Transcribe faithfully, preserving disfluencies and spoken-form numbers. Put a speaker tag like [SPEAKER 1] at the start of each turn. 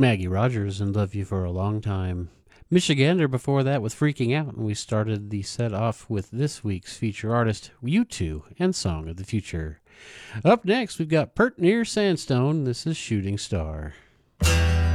[SPEAKER 1] Maggie Rogers and Love You for a Long Time. Michigander before that with Freaking Out, and we started the set off with this week's feature artist, U two, and Song of the Future. Up next, we've got Pert Near Sandstone. This is Shooting Star.